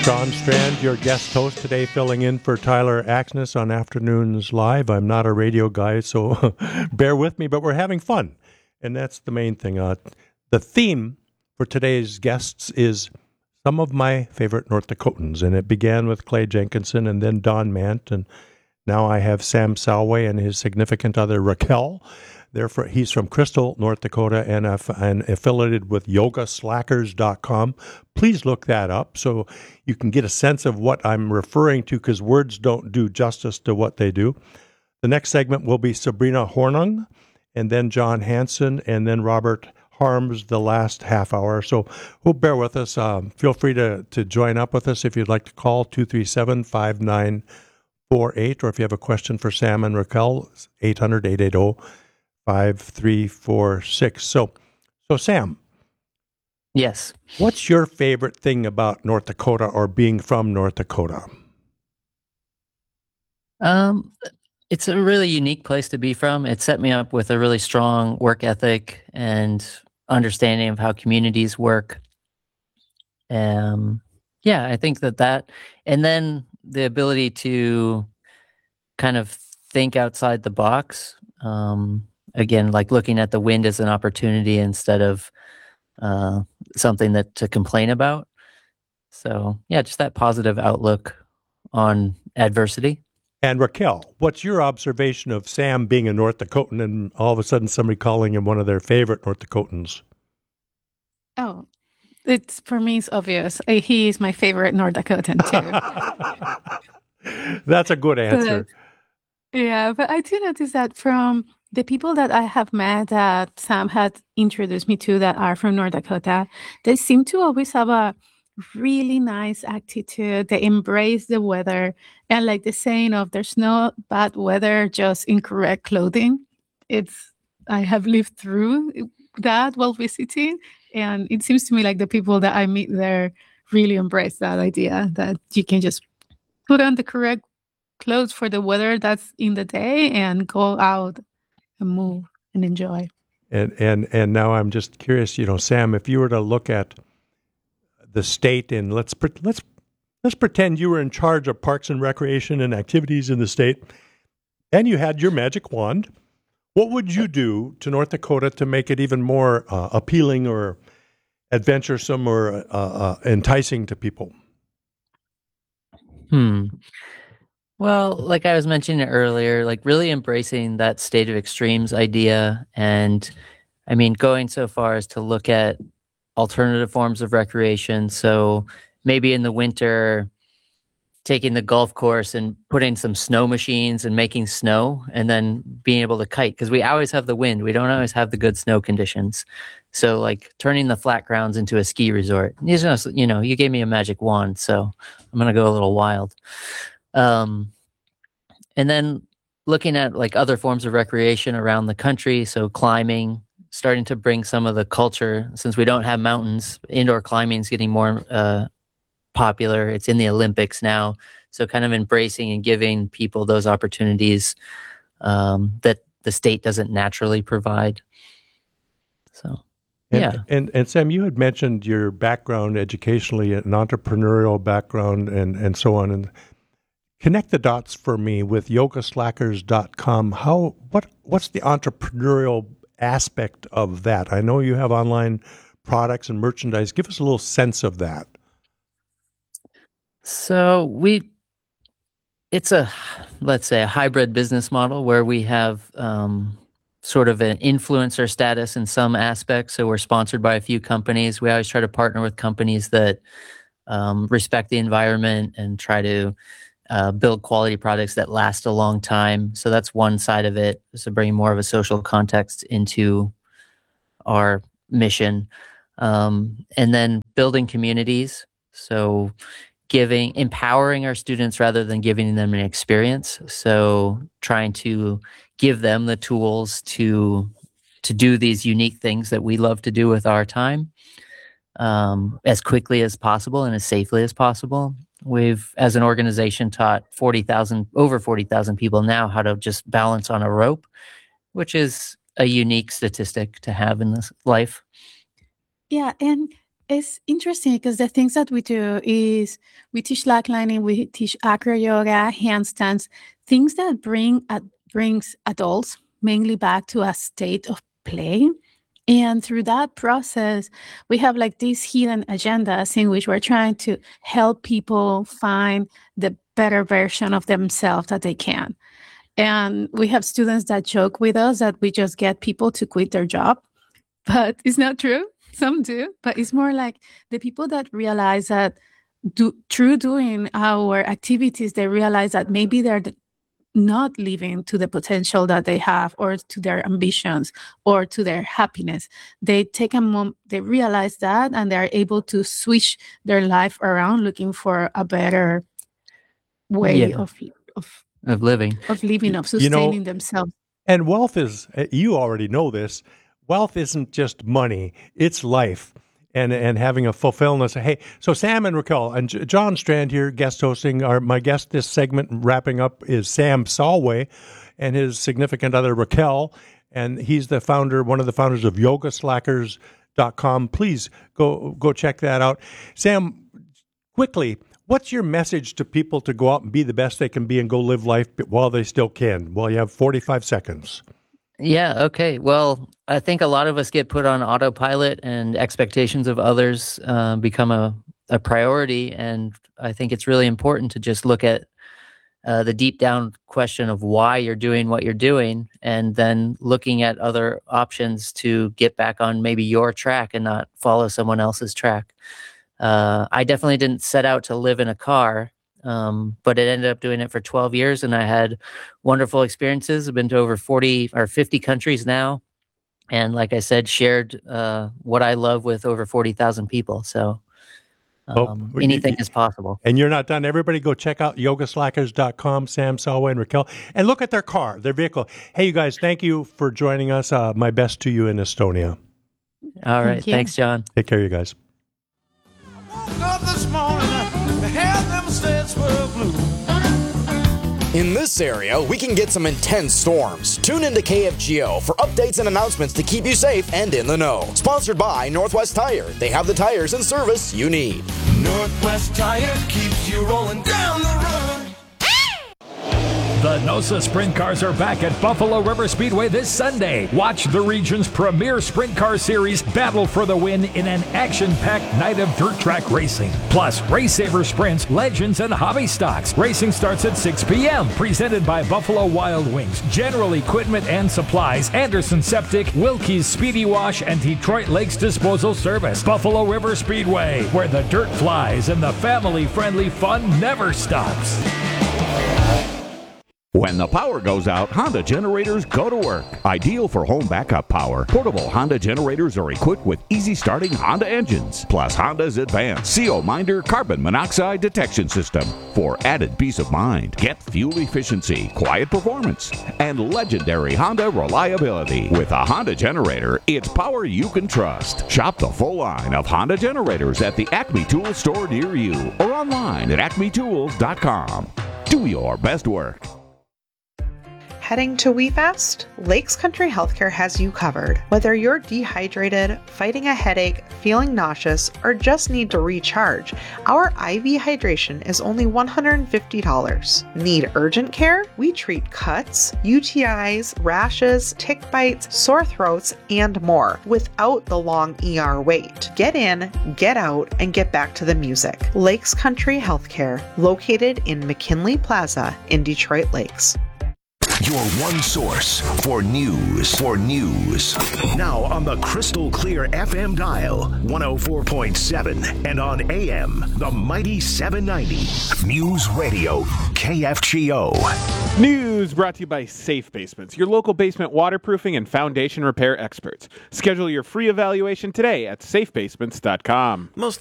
John Strand, your guest host today, filling in for Tyler Axness on Afternoons Live. I'm not a radio guy, so bear with me, but we're having fun, and that's the main thing. The theme for today's guests is some of my favorite North Dakotans, and it began with Clay Jenkinson and then Don Mant, and now I have Sam Salway and his significant other, Raquel. He's from Crystal, North Dakota, and affiliated with yogaslackers.com. Please look that up so you can get a sense of what I'm referring to, because words don't do justice to what they do. The next segment will be Sabrina Hornung, and then John Hanson, and then Robert Harms the last half hour. So bear with us. Feel free to join up with us if you'd like to call 237-5948, or if you have a question for Sam and Raquel, 800-880-5346. So Sam. Yes. What's your favorite thing about North Dakota or being from North Dakota? It's a really unique place to be from. It set me up with a really strong work ethic and understanding of how communities work. I think that, and then the ability to kind of think outside the box. Again, like looking at the wind as an opportunity instead of something to complain about. So, just that positive outlook on adversity. And Raquel, what's your observation of Sam being a North Dakotan and all of a sudden somebody calling him one of their favorite North Dakotans? Oh, for me, it's obvious. He is my favorite North Dakotan too. That's a good answer. But I do notice that from the people that I have met that Sam had introduced me to that are from North Dakota, they seem to always have a really nice attitude. They embrace the weather, and like the saying of there's no bad weather, just incorrect clothing. I have lived through that while visiting, and it seems to me like the people that I meet there really embrace that idea that you can just put on the correct clothes for the weather that's in the day and go out and move and enjoy. And now I'm just curious, Sam, if you were to look at the state, and let's pretend you were in charge of parks and recreation and activities in the state, and you had your magic wand, what would you do to North Dakota to make it even more appealing or adventuresome or enticing to people? Well, like I was mentioning earlier, like really embracing that state of extremes idea. And I mean, going so far as to look at alternative forms of recreation. So maybe in the winter, taking the golf course and putting some snow machines and making snow, and then being able to kite, because we always have the wind. We don't always have the good snow conditions. So like turning the flat grounds into a ski resort. You gave me a magic wand, so I'm going to go a little wild. And then looking at like other forms of recreation around the country. So climbing, starting to bring some of the culture, since we don't have mountains. Indoor climbing is getting more popular. It's in the Olympics now. So kind of embracing and giving people those opportunities that the state doesn't naturally provide. So, And Sam, you had mentioned your background educationally, an entrepreneurial background and so on. And connect the dots for me with yogaslackers.com. What's the entrepreneurial aspect of that? I know you have online products and merchandise. Give us a little sense of that. So it's let's say a hybrid business model where we have sort of an influencer status in some aspects. So we're sponsored by a few companies. We always try to partner with companies that respect the environment and try to build quality products that last a long time. So that's one side of it, is to bring more of a social context into our mission. And then building communities. So empowering our students rather than giving them an experience. So trying to give them the tools to do these unique things that we love to do with our time as quickly as possible and as safely as possible. We've, as an organization, taught over 40,000 people now how to just balance on a rope, which is a unique statistic to have in this life. Yeah, and it's interesting because the things that we do is we teach slacklining, we teach acro yoga, handstands, things that brings adults mainly back to a state of play. And through that process, we have like these hidden agendas in which we're trying to help people find the better version of themselves that they can. And we have students that joke with us that we just get people to quit their job, but it's not true. Some do, but it's more like the people that realize that through doing our activities, they realize that maybe they're not living to the potential that they have or to their ambitions or to their happiness. They take a moment, they realize that, and they're able to switch their life around looking for a better way of living, of sustaining themselves. And wealth is, you already know this, wealth isn't just money, it's life. And having a fulfillment. Hey, so Sam and Raquel and John Strand here, guest hosting. My guest this segment, wrapping up, is Sam Solway and his significant other Raquel, and he's the founder, one of the founders of YogaSlackers.com. Please go check that out. Sam, quickly, what's your message to people to go out and be the best they can be and go live life while they still can? Well, you have 45 seconds. Yeah, okay. Well, I think a lot of us get put on autopilot and expectations of others become a priority. And I think it's really important to just look at the deep down question of why you're doing what you're doing, and then looking at other options to get back on maybe your track and not follow someone else's track. I definitely didn't set out to live in a car. But it ended up doing it for 12 years, and I had wonderful experiences. I've been to over 40 or 50 countries now. And like I said, shared what I love with over 40,000 people. So anything is possible. And you're not done. Everybody go check out yogaslackers.com, Sam Solway and Raquel, and look at their car, their vehicle. Hey, you guys, thank you for joining us. My best to you in Estonia. All right. Thanks, John. Take care, you guys. This morning, the hairdress were blue. In this area, we can get some intense storms. Tune into KFGO for updates and announcements to keep you safe and in the know. Sponsored by Northwest Tire. They have the tires and service you need. Northwest Tire keeps you rolling down the road. The NOSA Sprint Cars are back at Buffalo River Speedway this Sunday. Watch the region's premier sprint car series battle for the win in an action-packed night of dirt track racing. Plus, Race Saver Sprints, Legends, and Hobby Stocks. Racing starts at 6 p.m. Presented by Buffalo Wild Wings, General Equipment and Supplies, Anderson Septic, Wilkie's Speedy Wash, and Detroit Lakes Disposal Service. Buffalo River Speedway, where the dirt flies and the family-friendly fun never stops. When the power goes out, Honda generators go to work. Ideal for home backup power, portable Honda generators are equipped with easy-starting Honda engines, plus Honda's advanced CO Minder carbon monoxide detection system. For added peace of mind, get fuel efficiency, quiet performance, and legendary Honda reliability. With a Honda generator, it's power you can trust. Shop the full line of Honda generators at the Acme Tools store near you or online at acmetools.com. Do your best work. Heading to WeFast? Lakes Country Healthcare has you covered. Whether you're dehydrated, fighting a headache, feeling nauseous, or just need to recharge, our IV hydration is only $150. Need urgent care? We treat cuts, UTIs, rashes, tick bites, sore throats, and more without the long ER wait. Get in, get out, and get back to the music. Lakes Country Healthcare, located in McKinley Plaza in Detroit Lakes. Your one source for news. Now on the crystal clear FM dial, 104.7, and on AM, the mighty 790. News Radio, KFGO. News brought to you by Safe Basements, your local basement waterproofing and foundation repair experts. Schedule your free evaluation today at safebasements.com.